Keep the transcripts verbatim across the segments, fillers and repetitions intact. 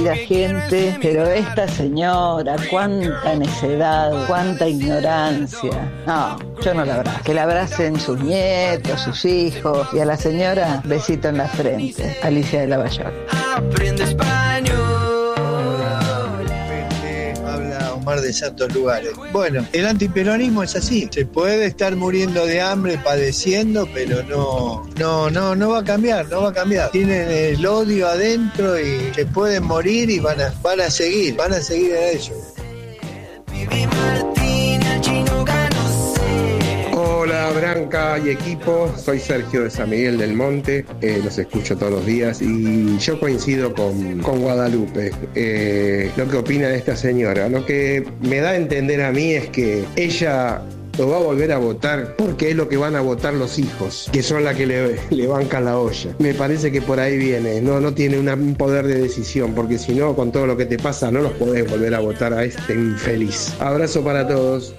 la gente, pero esta señora, cuánta necedad, cuánta ignorancia. No, yo no la abrazo. Que la abracen sus nietos, sus hijos, y a la señora, besito en la frente. Alicia de Lavallaque. Aprende español. Habla Omar de Santos Lugares. Bueno, el antiperonismo es así. Se puede estar muriendo de hambre, padeciendo, pero no, no, no, no va a cambiar, no va a cambiar. Tienen el odio adentro y se pueden morir y van a, van a seguir, van a seguir en ello. Hola Branca y equipo, soy Sergio de San Miguel del Monte, eh, los escucho todos los días y yo coincido con, con Guadalupe, eh, lo que opina de esta señora. Lo que me da a entender a mí es que ella lo va a volver a votar porque es lo que van a votar los hijos, que son las que le, le bancan la olla. Me parece que por ahí viene, no, no tiene una, un poder de decisión, porque si no, con todo lo que te pasa, no los podés volver a votar a este infeliz. Abrazo para todos.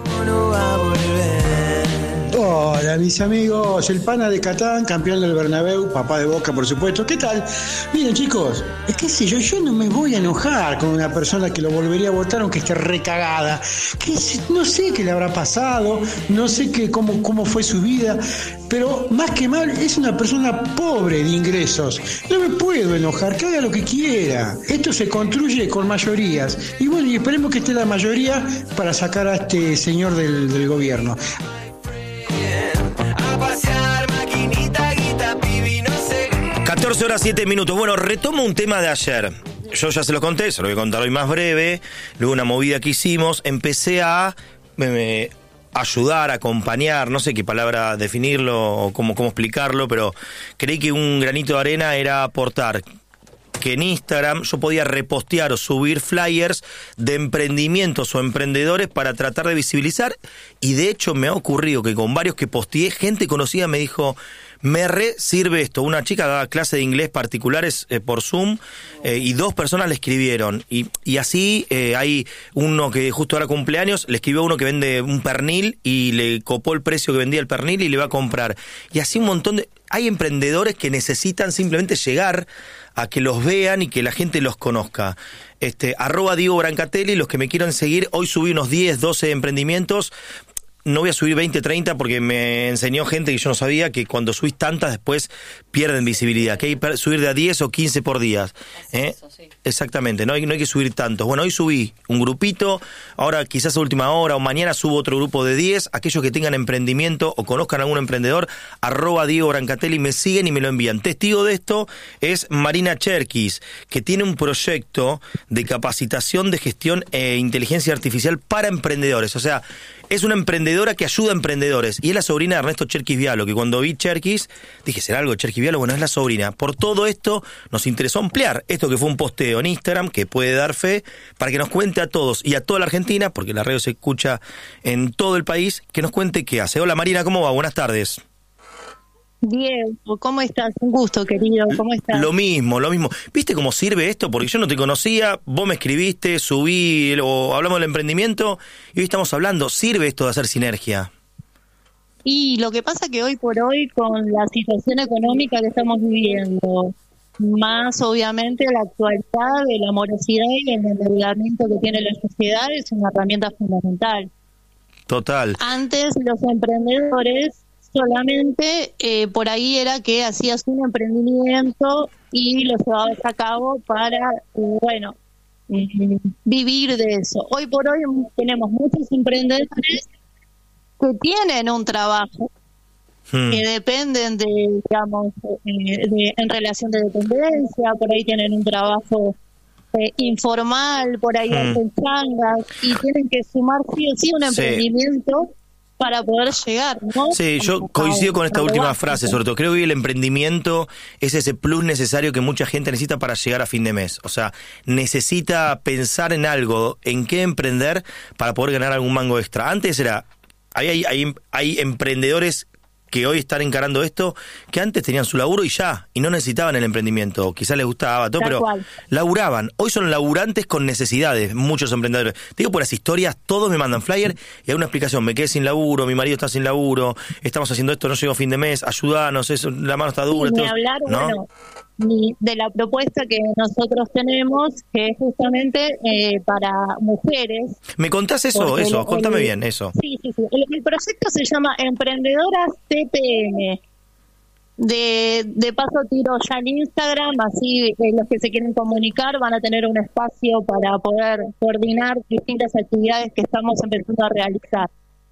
Hola mis amigos, el pana de Catán, campeón del Bernabéu, papá de Boca por supuesto. ¿Qué tal? Miren chicos, es que sé yo, yo no me voy a enojar con una persona que lo volvería a votar aunque esté recagada. Que no sé qué le habrá pasado, no sé qué, cómo, cómo fue su vida, pero más que mal es una persona pobre de ingresos. No me puedo enojar, que haga lo que quiera. Esto se construye con mayorías. Y bueno, y esperemos que esté la mayoría para sacar a este señor del, del gobierno. catorce horas siete minutos. Bueno, retomo un tema de ayer. Yo ya se lo conté, se lo voy a contar hoy más breve. Luego una movida que hicimos, empecé a me, ayudar, acompañar, no sé qué palabra definirlo o cómo, cómo explicarlo, pero creí que un granito de arena era aportar que en Instagram yo podía repostear o subir flyers de emprendimientos o emprendedores para tratar de visibilizar, y de hecho me ha ocurrido que con varios que posteé, gente conocida me dijo: me re sirve esto. Una chica daba clase de inglés particulares eh, por Zoom eh, y dos personas le escribieron. Y, y así eh, hay uno que justo ahora cumpleaños, le escribió a uno que vende un pernil y le copó el precio que vendía el pernil y le va a comprar. Y así un montón de... Hay emprendedores que necesitan simplemente llegar a que los vean y que la gente los conozca. Este, arroba Diego Brancatelli, los que me quieran seguir, hoy subí unos diez, doce emprendimientos. No voy a subir veinte, treinta porque me enseñó gente que yo no sabía que cuando subís tantas después pierden visibilidad, que hay que subir de a diez o quince por día. ¿eh? Eso, sí. Exactamente, no hay, no hay que subir tantos. Bueno, hoy subí un grupito, ahora quizás a última hora o mañana subo otro grupo de diez. Aquellos que tengan emprendimiento o conozcan a algún emprendedor, arroba Diego Brancatelli, me siguen y me lo envían. Testigo de esto es Marina Cherkis, que tiene un proyecto de capacitación de gestión e inteligencia artificial para emprendedores. O sea, es una emprendedora que ayuda a emprendedores. Y es la sobrina de Ernesto Cherkis Vialo, que cuando vi Cherkis, dije, ¿será algo de Cherkis Vialo? Bueno, es la sobrina. Por todo esto, nos interesó ampliar esto que fue un posteo en Instagram, que puede dar fe, para que nos cuente a todos y a toda la Argentina, porque la radio se escucha en todo el país, que nos cuente qué hace. Hola Marina, ¿cómo va? Buenas tardes. Diego, ¿cómo estás? Un gusto, querido, ¿cómo estás? Lo mismo, lo mismo. ¿Viste cómo sirve esto? Porque yo no te conocía, vos me escribiste, subí, o hablamos del emprendimiento, y hoy estamos hablando. ¿Sirve esto de hacer sinergia? Y lo que pasa que hoy por hoy, con la situación económica que estamos viviendo, más obviamente la actualidad de la morosidad y el endeudamiento que tiene la sociedad, es una herramienta fundamental. Total. Antes los emprendedores solamente eh, por ahí era que hacías un emprendimiento y lo llevabas a cabo para, eh, bueno, eh, vivir de eso. Hoy por hoy tenemos muchos emprendedores que tienen un trabajo, hmm. que dependen de, digamos, eh, de, en relación de dependencia, por ahí tienen un trabajo eh, informal, por ahí hmm. hacen changas y tienen que sumar sí o sí un emprendimiento. Sí. Para poder llegar, ¿no? Sí, yo coincido con esta última frase, sobre todo. Creo que el emprendimiento es ese plus necesario que mucha gente necesita para llegar a fin de mes. O sea, necesita pensar en algo, en qué emprender para poder ganar algún mango extra. Antes era, hay, hay, hay, hay emprendedores que hoy están encarando esto, que antes tenían su laburo y ya, y no necesitaban el emprendimiento, quizás les gustaba todo, pero cual. laburaban. Hoy son laburantes con necesidades, muchos emprendedores. Te digo por las historias, todos me mandan flyer y hay una explicación: me quedé sin laburo, mi marido está sin laburo, estamos haciendo esto, no llego a fin de mes, ayúdanos, eso, la mano está dura. Ni todo, hablar, ¿no? bueno, mi, de la propuesta que nosotros tenemos, que es justamente eh, para mujeres. ¿Me contás eso? Porque Eso, el- contame el- bien, eso. Sí, sí, sí. El, el proyecto se llama Emprendedoras T P M. De, de paso tiro ya en Instagram, así eh, los que se quieren comunicar van a tener un espacio para poder coordinar distintas actividades que estamos empezando a realizar.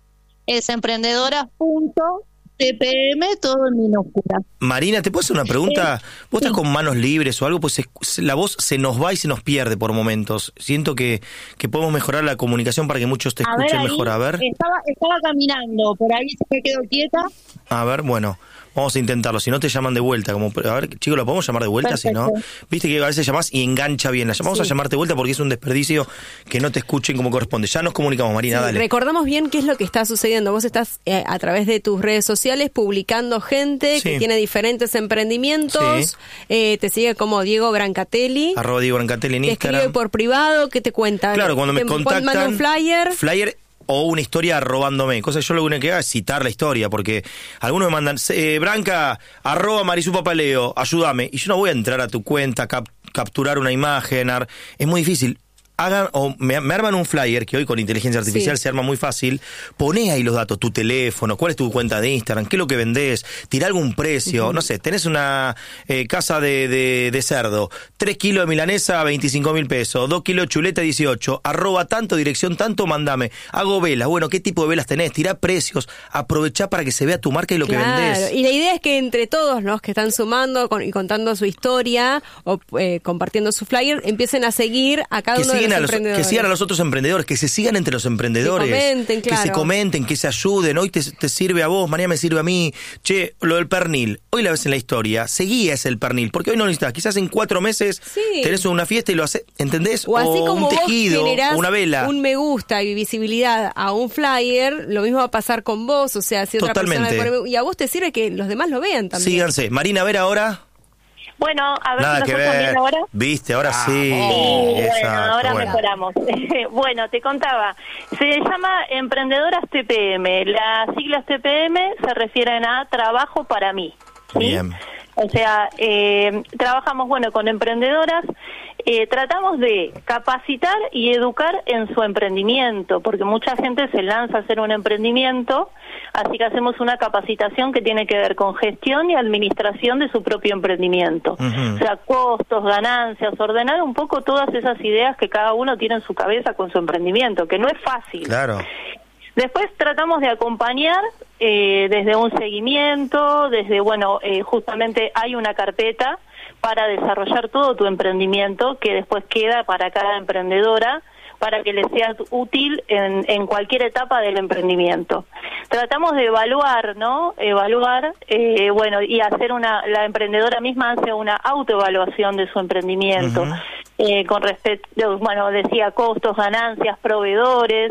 Es emprendedoras punto T P M, todo en minúscula. Marina, ¿te puedo hacer una pregunta? ¿Vos estás sí. con manos libres o algo? Pues se- la voz se nos va y se nos pierde por momentos. Siento que, que podemos mejorar la comunicación para que muchos te A ver, escuchen ahí, mejor. A ver, Estaba, estaba caminando, por ahí se me quedó quieta. a ver, bueno. Vamos a intentarlo, si no te llaman de vuelta. Como, a ver, chicos, ¿lo podemos llamar de vuelta? Si no, Perfecto. viste que a veces llamás y engancha bien. La llamamos Sí. a llamarte de vuelta porque es un desperdicio que no te escuchen como corresponde. Ya nos comunicamos, Marina, Sí, dale. recordamos bien qué es lo que está sucediendo. Vos estás eh, a través de tus redes sociales publicando gente Sí. que tiene diferentes emprendimientos. Sí. Eh, te sigue como Diego Brancatelli. Arroba Diego Brancatelli en Te Instagram. escribe por privado, ¿qué te cuenta? Claro, cuando me te contactan, manda un flyer. flyer o una historia robándome. Cosa que yo lo único que hago es citar la historia, porque algunos me mandan, eh, Branca, arroba Marisú Papaleo, ayúdame. Y yo no voy a entrar a tu cuenta, cap- capturar una imagen. ar- Es muy difícil. Hagan, o me, me arman un flyer, que hoy con inteligencia artificial Sí. se arma muy fácil. Poné ahí los datos, tu teléfono, cuál es tu cuenta de Instagram, qué es lo que vendés, tirá algún precio, no sé, tenés una eh, casa de, de, de cerdo, tres kilos de milanesa, veinticinco mil pesos, dos kilos de chuleta, dieciocho, arroba tanto, dirección tanto, mandame. Hago velas, bueno, ¿qué tipo de velas tenés? Tirá precios, aprovechá para que se vea tu marca y lo Claro, que vendés. y la idea es que entre todos los que están sumando con- y contando su historia o eh, compartiendo su flyer, empiecen a seguir a cada Que uno de sigan, los a los, que emprendedores. sigan a los otros emprendedores, que se sigan entre los emprendedores. Que comenten, Que se claro. comenten, que se ayuden. Hoy te, te sirve a vos, mañana me sirve a mí. Che, lo del pernil. Hoy la ves en la historia. Seguí ese el pernil. Porque hoy no necesitas. Quizás en cuatro meses Sí. tenés una fiesta y lo haces. ¿Entendés? O así como un tejido, vos generás una vela. un me gusta y visibilidad a un flyer, lo mismo va a pasar con vos, o sea, si otra Totalmente. persona le pone me- y a vos te sirve que los demás lo vean también. Síganse. Marina, a ver ahora. Bueno, a ver Nada si que nos están ver. viendo ahora. Viste, ahora sí. Sí, bueno, Exacto, ahora bueno. mejoramos. Bueno, te contaba, se llama Emprendedoras T P M. Las siglas T P M se refieren a trabajo para mí. ¿sí? Bien. O sea, eh, trabajamos, bueno, con emprendedoras, eh, tratamos de capacitar y educar en su emprendimiento, porque mucha gente se lanza a hacer un emprendimiento, así que hacemos una capacitación que tiene que ver con gestión y administración de su propio emprendimiento. Ujú. O sea, costos, ganancias, ordenar un poco todas esas ideas que cada uno tiene en su cabeza con su emprendimiento, que no es fácil. Claro. Después tratamos de acompañar eh, desde un seguimiento, desde, bueno, eh, justamente hay una carpeta para desarrollar todo tu emprendimiento que después queda para cada emprendedora para que le sea útil en, en cualquier etapa del emprendimiento. Tratamos de evaluar, ¿no? Evaluar, eh, bueno, y hacer una, la emprendedora misma hace una autoevaluación de su emprendimiento, Ujú. eh, con respecto, bueno, decía costos, ganancias, proveedores.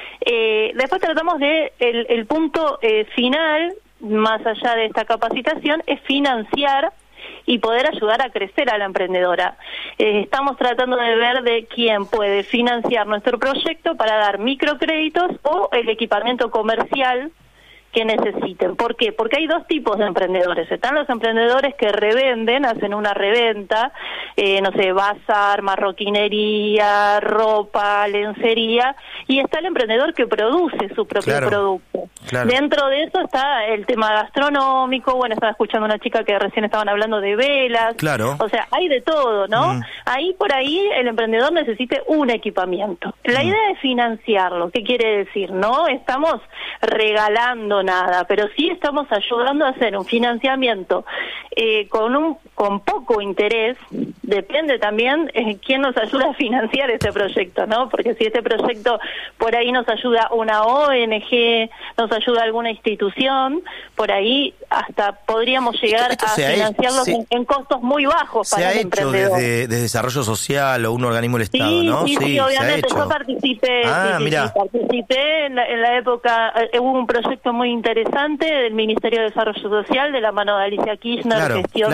Eh, después tratamos de, el, el punto eh, final, más allá de esta capacitación, es financiar y poder ayudar a crecer a la emprendedora. Eh, estamos tratando de ver de quién puede financiar nuestro proyecto para dar microcréditos o el equipamiento comercial que necesiten. ¿Por qué? Porque hay dos tipos de emprendedores. Están los emprendedores que revenden, hacen una reventa, eh, no sé, bazar, marroquinería, ropa, lencería, y está el emprendedor que produce su propio Claro, producto. claro. Dentro de eso está el tema gastronómico, bueno, estaba escuchando una chica que recién estaban hablando de velas, Claro. o sea, hay de todo, ¿no? Mm. Ahí por ahí el emprendedor necesite un equipamiento. La Mm. idea es financiarlo. ¿Qué quiere decir? No estamos regalando nada, pero sí estamos ayudando a hacer un financiamiento eh, con un con poco interés. Depende también eh, quién nos ayuda a financiar este proyecto, ¿no? Porque si este proyecto por ahí nos ayuda una O N G, nos ayuda alguna institución, por ahí hasta podríamos llegar Esto- esto a se ha hecho- financiarlos se- en, en costos muy bajos Se para ha el hecho emprendedor. desde, desde Desarrollo Social o un organismo del Estado, Sí, ¿no? sí, sí, se ha obviamente, hecho. yo participé, Ah, sí, sí, mira. sí, participé en la, en la época, eh, hubo un proyecto muy interesante del Ministerio de Desarrollo Social, de la mano de Alicia Kirchner, Claro, gestión claro, claro, claro.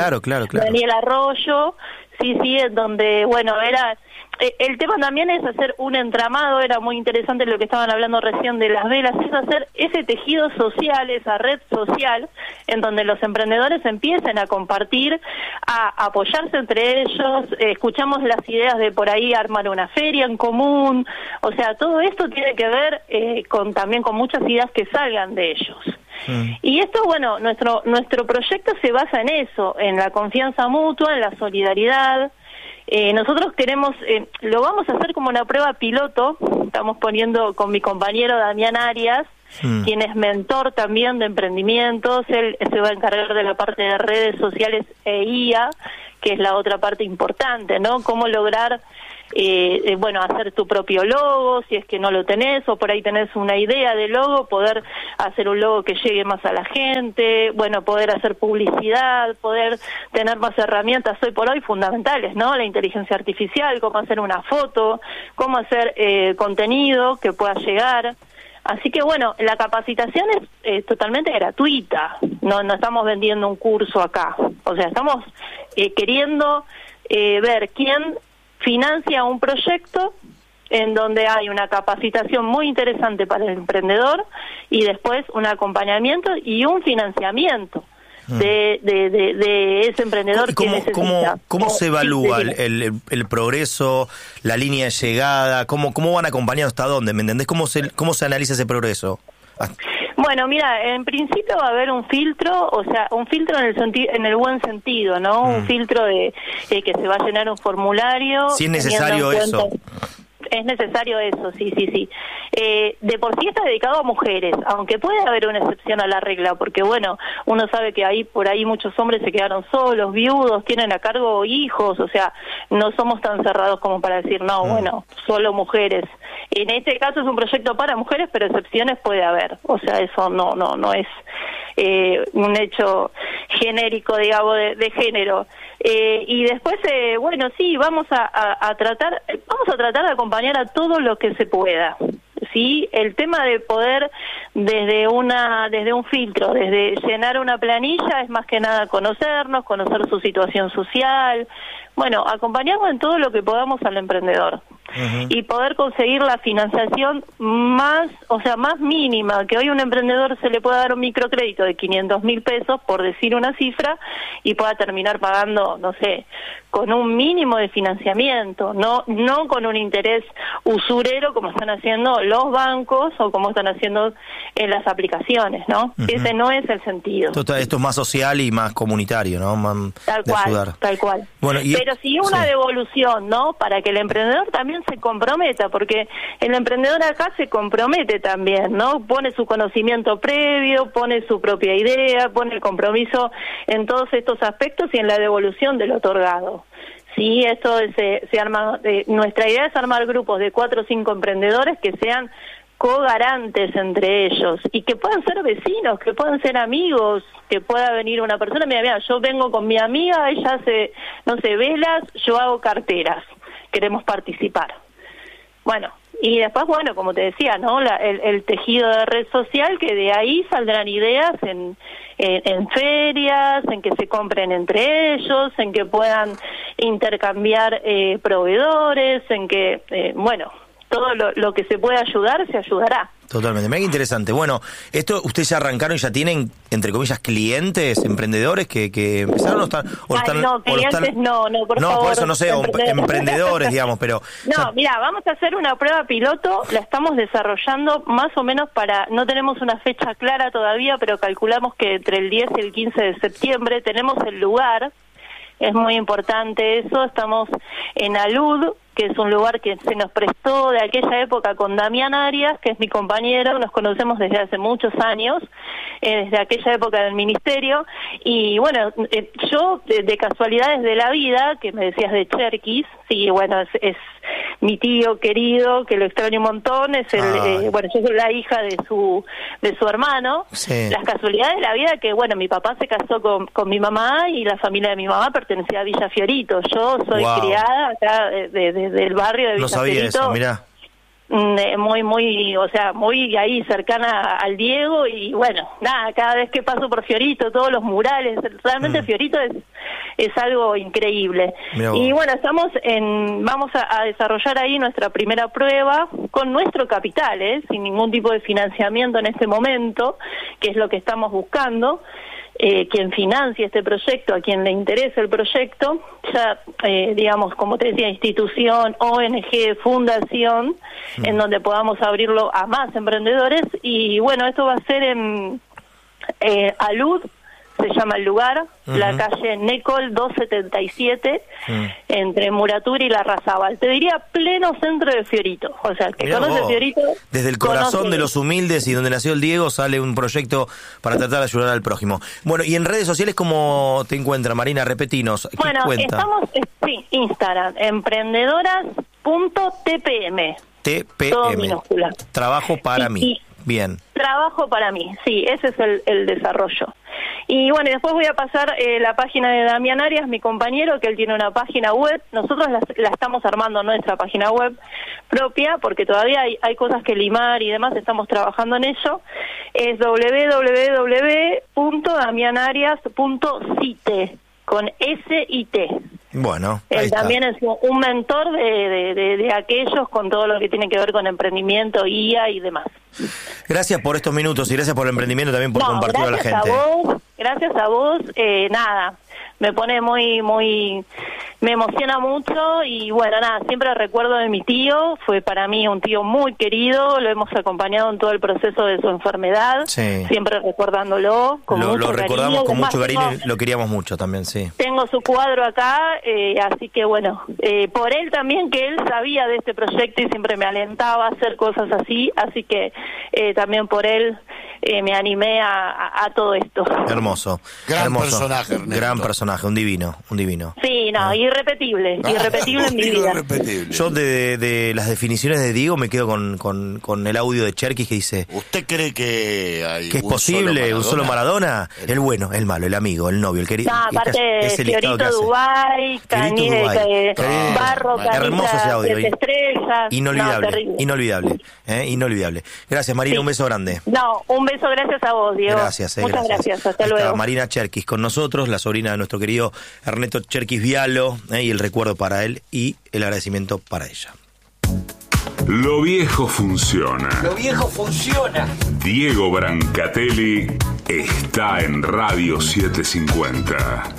claro. Daniel Arroyo, sí, sí, en donde, bueno, era... El tema también es hacer un entramado, era muy interesante lo que estaban hablando recién de las velas, es hacer ese tejido social, esa red social, en donde los emprendedores empiecen a compartir, a apoyarse entre ellos, eh, escuchamos las ideas de por ahí armar una feria en común, o sea, todo esto tiene que ver eh, con también con muchas ideas que salgan de ellos. Mm. Y esto, bueno, nuestro nuestro proyecto se basa en eso, en la confianza mutua, en la solidaridad. Eh, nosotros queremos, eh, lo vamos a hacer como una prueba piloto, estamos poniendo con mi compañero Damián Arias, mm. quien es mentor también de emprendimientos, él se va a encargar de la parte de redes sociales e I A, que es la otra parte importante, ¿no? Cómo lograr, eh, eh, bueno, hacer tu propio logo, si es que no lo tenés, o por ahí tenés una idea de logo, poder hacer un logo que llegue más a la gente, bueno, poder hacer publicidad, poder tener más herramientas hoy por hoy fundamentales, ¿no? La inteligencia artificial, cómo hacer una foto, cómo hacer eh, contenido que pueda llegar. Así que bueno, la capacitación es eh, totalmente gratuita, no no estamos vendiendo un curso acá, o sea, estamos eh, queriendo eh, ver quién financia un proyecto en donde hay una capacitación muy interesante para el emprendedor y después un acompañamiento y un financiamiento de, de, de, de ese emprendedor ¿Cómo, que necesita. ¿Cómo, cómo se evalúa sí, el, el, el progreso, la línea de llegada? ¿Cómo, cómo van acompañados hasta dónde? ¿Me entendés? ¿Cómo se, cómo se analiza ese progreso? Bueno, mira, en principio va a haber un filtro, o sea, un filtro en el senti- en el buen sentido, ¿no? Mm. Un filtro de eh, que se va a llenar un formulario. Si es necesario eso. Es necesario eso, sí, sí, sí. Eh, de por sí está dedicado a mujeres, aunque puede haber una excepción a la regla, porque bueno, uno sabe que ahí por ahí muchos hombres se quedaron solos, viudos, tienen a cargo hijos, o sea, no somos tan cerrados como para decir, no, mm. bueno, solo mujeres. En este caso es un proyecto para mujeres, pero excepciones puede haber, o sea, eso no, no, no es eh, un hecho genérico, digamos, de, de género. Eh, y después, eh, bueno, sí, vamos a, a, a tratar, vamos a tratar de acompañar a todo lo que se pueda. Sí, el tema de poder desde una desde un filtro, desde llenar una planilla es más que nada conocernos, conocer su situación social, bueno, acompañarnos en todo lo que podamos al emprendedor. Uh-huh. Y poder conseguir la financiación más, o sea, más mínima, que hoy un emprendedor se le pueda dar un microcrédito de quinientos mil pesos, por decir una cifra, y pueda terminar pagando, no sé, con un mínimo de financiamiento, no no con un interés usurero como están haciendo los bancos o como están haciendo en las aplicaciones, ¿no? Uh-huh. Ese no es el sentido. Total, esto es más social y más comunitario, ¿no? Más tal cual, ayudar. tal cual. Bueno, y pero sí una sí. devolución, ¿no? Para que el emprendedor también se comprometa, porque el emprendedor acá se compromete también, ¿no? Pone su conocimiento previo, pone su propia idea, pone el compromiso en todos estos aspectos y en la devolución del otorgado. Sí, esto se, se arma, eh, nuestra idea es armar grupos de cuatro o cinco emprendedores que sean co-garantes entre ellos y que puedan ser vecinos, que puedan ser amigos, que pueda venir una persona, mira, mira, yo vengo con mi amiga, ella hace, no sé, velas, yo hago carteras, queremos participar. Bueno, y después, bueno, como te decía, ¿no? La, el, el tejido de red social, que de ahí saldrán ideas en, en, en ferias, en que se compren entre ellos, en que puedan intercambiar eh, proveedores, en que, eh, bueno, todo lo, lo que se pueda ayudar, se ayudará. Totalmente, mega interesante. Bueno, esto ustedes ya arrancaron y ya tienen, entre comillas, clientes, emprendedores que, que empezaron o están... O Ay, están no, clientes están, no, no, por no, favor. No, por eso no sé, emprendedores, emprendedores digamos, pero... No, ya... mira, vamos a hacer una prueba piloto, la estamos desarrollando más o menos para... No tenemos una fecha clara todavía, pero calculamos que entre el diez y el quince de septiembre tenemos el lugar, es muy importante eso, estamos en Alud, que es un lugar que se nos prestó de aquella época con Damián Arias, que es mi compañero, nos conocemos desde hace muchos años, eh, desde aquella época del ministerio, y bueno, eh, yo de, de casualidades de la vida, que me decías de Cherkis, sí, bueno, es, es mi tío querido, que lo extraño un montón, es el, ah. eh, bueno, yo soy la hija de su de su hermano, sí. Las casualidades de la vida que, bueno, mi papá se casó con, con mi mamá y la familia de mi mamá pertenecía a Villa Fiorito, yo soy wow. criada acá de, de, de, del barrio de Villa no sabía Fiorito. Eso, mirá. mm, muy, muy, o sea, muy ahí cercana al Diego y bueno, nada, cada vez que paso por Fiorito, todos los murales, realmente mm. Fiorito es, es algo increíble. Y bueno, estamos en, vamos a, a desarrollar ahí nuestra primera prueba con nuestro capital, ¿eh? Sin ningún tipo de financiamiento en este momento, que es lo que estamos buscando. Eh, quien financie este proyecto, a quien le interese el proyecto, ya, eh, digamos, como te decía, institución, O N G, fundación, mm. en donde podamos abrirlo a más emprendedores. Y bueno, esto va a ser en eh, Alud, se llama el lugar, uh-huh. la calle Necol doscientos setenta y siete, uh-huh. entre Muraturi y Larrazábal. Te diría pleno centro de Fiorito. O sea, el que Mirá conoce vos, Fiorito... Desde el corazón conoce... de los humildes y donde nació el Diego sale un proyecto para tratar de ayudar al prójimo. Bueno, y en redes sociales, ¿cómo te encuentra, Marina? Repetinos. ¿Qué bueno, cuenta? estamos, eh, sí, Instagram, emprendedoras punto t p m. T P M. Trabajo para sí, mí. Bien. Trabajo para mí, sí, ese es el, el desarrollo. Y bueno, y después voy a pasar eh, la página de Damián Arias, mi compañero, que él tiene una página web. Nosotros la, la estamos armando nuestra página web propia, porque todavía hay, hay cosas que limar y demás, estamos trabajando en ello. Es doble u doble u doble u punto damian arias punto site, con S y T. Bueno, ahí Él está. también es un mentor de, de, de, de aquellos con todo lo que tiene que ver con emprendimiento, I A y demás. Gracias por estos minutos y gracias por el emprendimiento, también por no, compartir a la gente. Gracias a vos, gracias a vos, eh, nada, me pone muy, muy, me emociona mucho y bueno, nada, siempre recuerdo de mi tío, fue para mí un tío muy querido, lo hemos acompañado en todo el proceso de su enfermedad, sí. siempre recordándolo con lo, mucho lo recordamos cariño. con Además, mucho cariño tengo, y lo queríamos mucho también, sí. Tengo su cuadro acá, eh, así que bueno, eh, por él también, que él sabía de este proyecto y siempre me alentaba a hacer cosas así, así que eh, también por él eh, me animé a, a, a todo esto. Hermoso. Gran hermoso. personaje, Ernesto. Gran personaje, un divino, un divino. Sí, no, eh. irrepetible, irrepetible en mi vida. Irrepetible. Yo de, de las definiciones de Diego me quedo con, con, con el audio de Cherkis que dice... ¿Usted cree que hay que es un posible solo un solo Maradona? El, el bueno, el malo, el amigo, el novio, el querido. No, aparte, es el listado que Fiorito hace. Dubái, Cañete, Querido, Barro, hermoso ese audio. Camisa, estrellas. Inolvidable, No, inolvidable, eh, inolvidable. Gracias, Marina, sí. un beso grande. No, un beso gracias a vos, Diego. Gracias, eh, Muchas gracias. gracias, hasta Ahí luego. está Marina Cherkis con nosotros, la sobrina de nuestro querido Ernesto Cherkis Vialo, eh, y el recuerdo para él y el agradecimiento para ella. Lo viejo funciona. Lo viejo funciona. Diego Brancatelli está en Radio setecientos cincuenta.